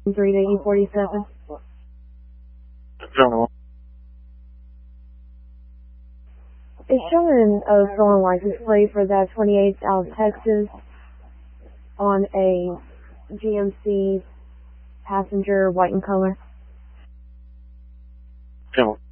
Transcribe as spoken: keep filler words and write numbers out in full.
three to E forty-seven. It's showing a stolen license plate for that twenty-eight South Texas on a G M C passenger, white in color. Come on.